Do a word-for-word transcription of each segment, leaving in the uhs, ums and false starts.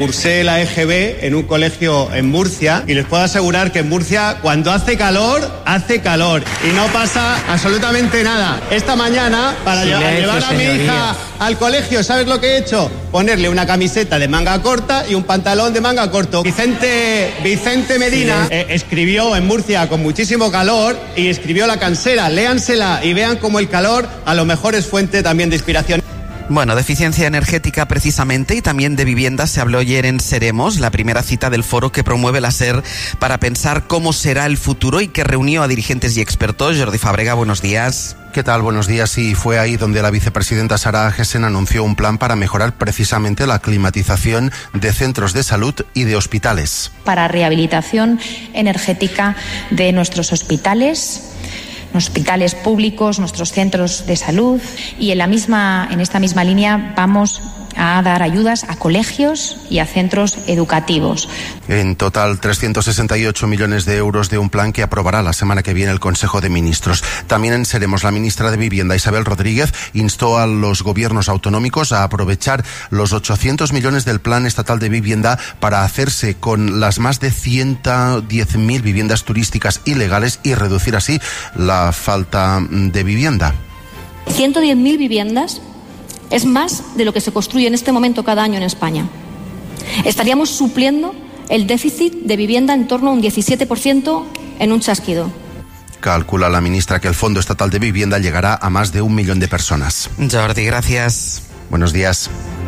cursé la E G B en un colegio en Murcia y les puedo asegurar que en Murcia cuando hace calor, hace calor y no pasa absolutamente nada. Esta mañana, para Silencio, llevar a mi señoría. hija al colegio, ¿sabes lo que he hecho? Ponerle una camiseta de manga corta y un pantalón de manga corto. Vicente, Vicente Medina eh, escribió en Murcia con muchísimo calor y escribió La Cansera. Léansela y vean cómo el calor a lo mejor es fuente también de inspiración. Bueno, de eficiencia energética precisamente y también de vivienda se habló ayer en Seremos, la primera cita del foro que promueve la SER para pensar cómo será el futuro y que reunió a dirigentes y expertos. Jordi Fàbrega, buenos días. ¿Qué tal? Buenos días. Sí, fue ahí donde la vicepresidenta Sara Agesen anunció un plan para mejorar precisamente la climatización de centros de salud y de hospitales. Para rehabilitación energética de nuestros hospitales, hospitales públicos, nuestros centros de salud y en la misma, en esta misma línea vamos a dar ayudas a colegios y a centros educativos. En total, trescientos sesenta y ocho millones de euros de un plan que aprobará la semana que viene el Consejo de Ministros. También en Seremos, la ministra de Vivienda, Isabel Rodríguez, instó a los gobiernos autonómicos a aprovechar los ochocientos millones del Plan Estatal de Vivienda para hacerse con las más de ciento diez mil viviendas turísticas ilegales y reducir así la falta de vivienda. ciento diez mil viviendas es más de lo que se construye en este momento cada año en España. Estaríamos supliendo el déficit de vivienda en torno a un diecisiete por ciento en un chasquido. Calcula la ministra que el Fondo Estatal de Vivienda llegará a más de un millón de personas. Jordi, gracias. Buenos días.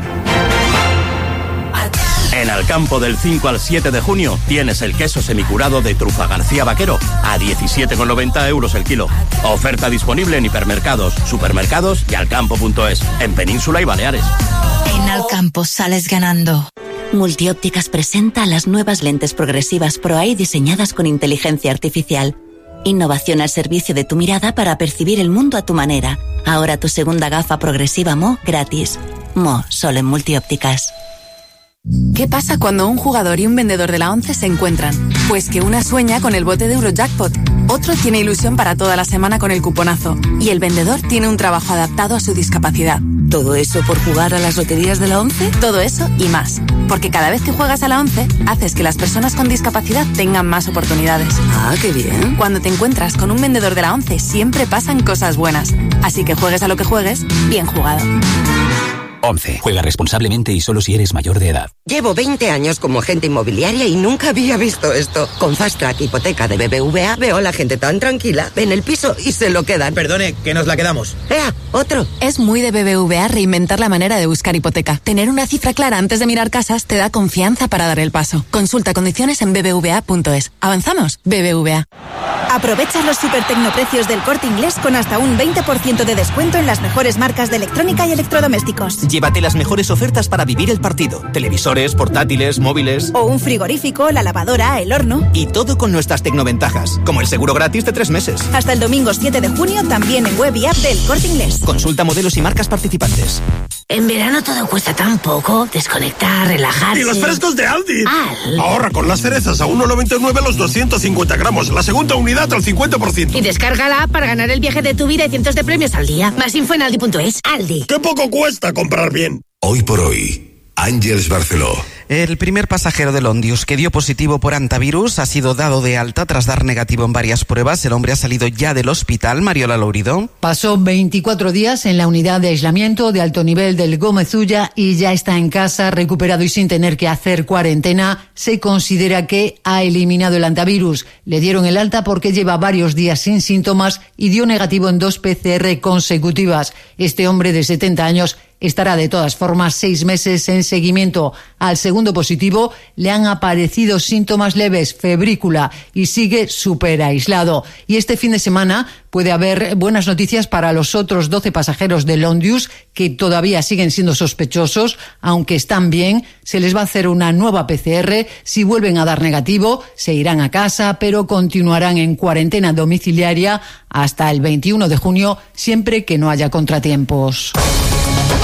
En Alcampo del cinco al siete de junio tienes el queso semicurado de Trufa García Vaquero a diecisiete con noventa euros el kilo. Oferta disponible en hipermercados, supermercados y alcampo punto es, en Península y Baleares. En Alcampo sales ganando. Multiópticas presenta las nuevas lentes progresivas ProEye diseñadas con inteligencia artificial. Innovación al servicio de tu mirada para percibir el mundo a tu manera. Ahora tu segunda gafa progresiva M O gratis. M O solo en Multiópticas. ¿Qué pasa cuando un jugador y un vendedor de la ONCE se encuentran? Pues que una sueña con el bote de Eurojackpot, otro tiene ilusión para toda la semana con el cuponazo y el vendedor tiene un trabajo adaptado a su discapacidad. ¿Todo eso por jugar a las loterías de la ONCE? Todo eso y más, porque cada vez que juegas a la ONCE haces que las personas con discapacidad tengan más oportunidades. Ah, qué bien. Cuando te encuentras con un vendedor de la ONCE siempre pasan cosas buenas, así que juegues a lo que juegues, bien jugado. ONCE. Juega responsablemente y solo si eres mayor de edad. Llevo veinte años como agente inmobiliaria y nunca había visto esto. Con Fast Track Hipoteca de B B V A veo a la gente tan tranquila, ven el piso y se lo quedan. Perdone, que nos la quedamos. ¡Ea! ¡Otro! Es muy de B B V A reinventar la manera de buscar hipoteca. Tener una cifra clara antes de mirar casas te da confianza para dar el paso. Consulta condiciones en b b v a punto es. ¿Avanzamos? B B V A. Aprovecha los super tecnoprecios del Corte Inglés con hasta un veinte por ciento de descuento en las mejores marcas de electrónica y electrodomésticos. Llévate las mejores ofertas para vivir el partido. Televisores, portátiles, móviles... O un frigorífico, la lavadora, el horno... Y todo con nuestras tecnoventajas, como el seguro gratis de tres meses. Hasta el domingo siete de junio, también en web y app del Corte Inglés. Consulta modelos y marcas participantes. En verano todo cuesta tan poco. Desconectar, relajarse... ¡Y los frescos de Aldi! Al. Ahorra con las cerezas a uno noventa y nueve los doscientos cincuenta gramos. La segunda unidad al cincuenta por ciento. Y descarga la app para ganar el viaje de tu vida y cientos de premios al día. Más info en aldi punto es. Aldi. ¡Qué poco cuesta comprar bien! Hoy por hoy, Àngels Barceló. El primer pasajero del Ondius que dio positivo por hantavirus ha sido dado de alta tras dar negativo en varias pruebas. El hombre ha salido ya del hospital. Mariola Lourido. Pasó veinticuatro días en la unidad de aislamiento de alto nivel del Gómez Ulla y ya está en casa, recuperado y sin tener que hacer cuarentena. Se considera que ha eliminado el hantavirus. Le dieron el alta porque lleva varios días sin síntomas y dio negativo en dos P C R consecutivas. Este hombre de setenta años estará de todas formas seis meses en seguimiento. Al segundo positivo le han aparecido síntomas leves, febrícula, y sigue súper aislado. Y este fin de semana puede haber buenas noticias para los otros doce pasajeros del Ondius que todavía siguen siendo sospechosos, aunque están bien. Se les va a hacer una nueva P C R. Si vuelven a dar negativo, se irán a casa, pero continuarán en cuarentena domiciliaria hasta el veintiuno de junio, siempre que no haya contratiempos.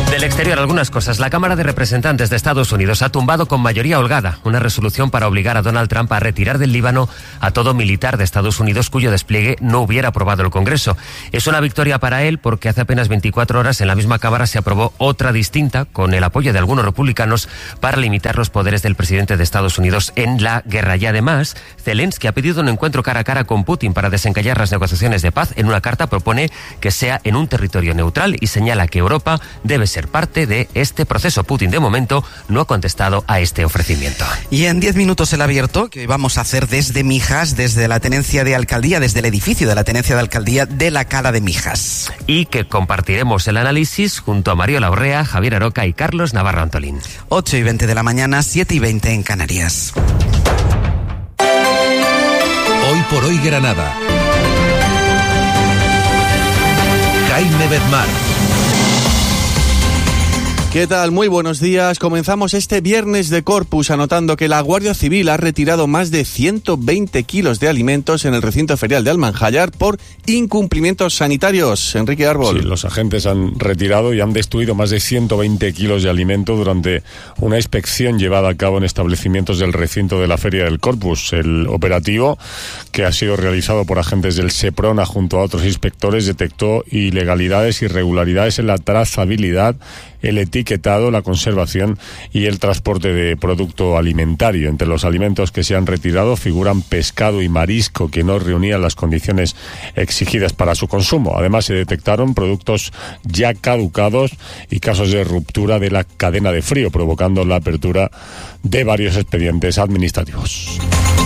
Del exterior, algunas cosas. La Cámara de Representantes de Estados Unidos ha tumbado con mayoría holgada una resolución para obligar a Donald Trump a retirar del Líbano a todo militar de Estados Unidos cuyo despliegue no hubiera aprobado el Congreso. Es una victoria para él porque hace apenas veinticuatro horas en la misma Cámara se aprobó otra distinta con el apoyo de algunos republicanos para limitar los poderes del presidente de Estados Unidos en la guerra. Y además, Zelensky ha pedido un encuentro cara a cara con Putin para desencallar las negociaciones de paz. En una carta propone que sea en un territorio neutral y señala que Europa debe ser parte de este proceso. Putin, de momento, no ha contestado a este ofrecimiento. Y en diez minutos el abierto, que hoy vamos a hacer desde Mijas, desde la tenencia de alcaldía, desde el edificio de la tenencia de alcaldía de la Cala de Mijas. Y que compartiremos el análisis junto a Mariola Orrea, Javier Aroca y Carlos Navarro Antolín. ocho y veinte de la mañana, siete y veinte en Canarias. Hoy por hoy Granada. Jaime Bedmar. ¿Qué tal? Muy buenos días. Comenzamos este viernes de Corpus anotando que la Guardia Civil ha retirado más de ciento veinte kilos de alimentos en el recinto ferial de Almanjayar por incumplimientos sanitarios. Enrique Árbol. Sí, los agentes han retirado y han destruido más de ciento veinte kilos de alimento durante una inspección llevada a cabo en establecimientos del recinto de la Feria del Corpus. El operativo, que ha sido realizado por agentes del SEPRONA junto a otros inspectores, detectó ilegalidades y irregularidades en la trazabilidad, el etiquetado, la conservación y el transporte de producto alimentario. Entre los alimentos que se han retirado figuran pescado y marisco que no reunían las condiciones exigidas para su consumo. Además, se detectaron productos ya caducados y casos de ruptura de la cadena de frío, provocando la apertura de varios expedientes administrativos.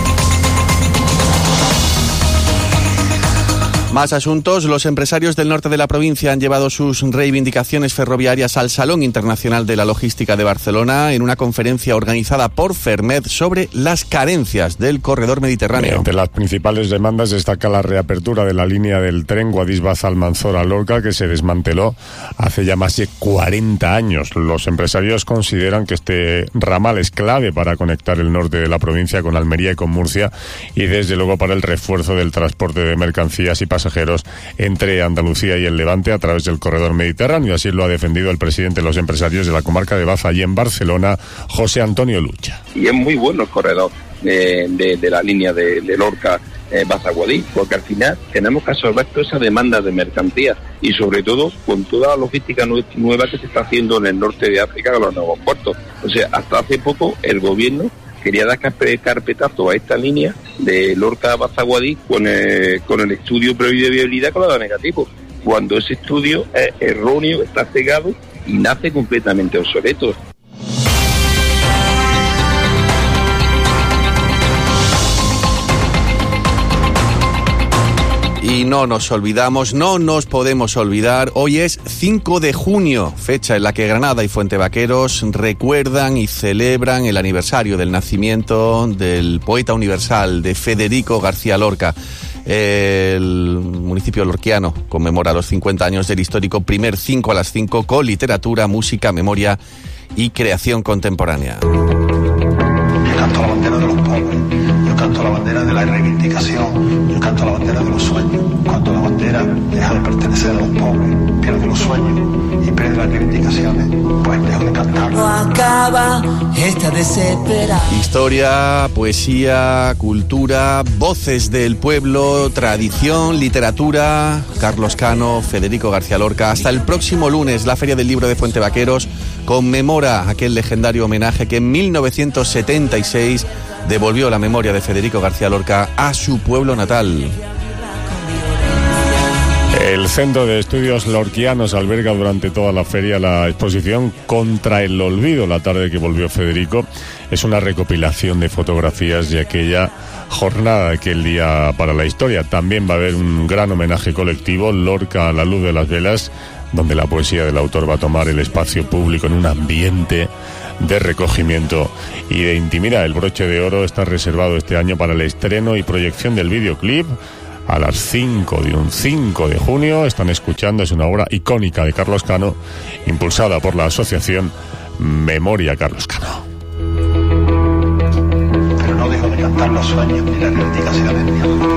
Más asuntos. Los empresarios del norte de la provincia han llevado sus reivindicaciones ferroviarias al Salón Internacional de la Logística de Barcelona en una conferencia organizada por Fermed sobre las carencias del corredor mediterráneo. Entre las principales demandas destaca la reapertura de la línea del tren Guadix-Almanzora-Lorca, que se desmanteló hace ya más de cuarenta años. Los empresarios consideran que este ramal es clave para conectar el norte de la provincia con Almería y con Murcia y desde luego para el refuerzo del transporte de mercancías y pasajeros entre Andalucía y el Levante a través del corredor mediterráneo. Así lo ha defendido el presidente de los empresarios de la comarca de Baza y en Barcelona, José Antonio Lucha. Y es muy bueno el corredor de, de, de la línea de, de Lorca eh, Baza-Guadix, porque al final tenemos que absorber toda esa demanda de mercancías y sobre todo con toda la logística nueva que se está haciendo en el norte de África con los nuevos puertos. O sea, hasta hace poco el gobierno quería dar carpetazo a esta línea de Lorca a Baza-Guadix con el, con el estudio previo de viabilidad con la negativo, cuando ese estudio es erróneo, está cegado y nace completamente obsoleto. Y no nos olvidamos, no nos podemos olvidar, hoy es cinco de junio, fecha en la que Granada y Fuente Vaqueros recuerdan y celebran el aniversario del nacimiento del poeta universal, de Federico García Lorca. El municipio lorquiano conmemora los cincuenta años del histórico primer cinco a las cinco con literatura, música, memoria y creación contemporánea. Yo canto la bandera de los pobres, yo canto la bandera de la reivindicación, yo canto la bandera de los sueños. Cuando la bandera deja de pertenecer a los pobres, pierde los sueños y pierde las reivindicaciones, pues dejo de cantar. No acaba esta desesperada. Historia, poesía, cultura, voces del pueblo, tradición, literatura. Carlos Cano, Federico García Lorca. Hasta el próximo lunes, la Feria del Libro de Fuente Vaqueros conmemora aquel legendario homenaje que en mil novecientos setenta y seis devolvió la memoria de Federico García Lorca a su pueblo natal. El Centro de Estudios Lorquianos alberga durante toda la feria la exposición Contra el Olvido, la tarde que volvió Federico. Es una recopilación de fotografías de aquella jornada, aquel día para la historia. También va a haber un gran homenaje colectivo, Lorca a la luz de las velas, donde la poesía del autor va a tomar el espacio público en un ambiente de recogimiento y de intimidad. El broche de oro está reservado este año para el estreno y proyección del videoclip a las cinco de un cinco de junio. Están escuchando, es una obra icónica de Carlos Cano, impulsada por la asociación Memoria Carlos Cano. Pero no dejo de cantar los sueños ni las reivindicaciones.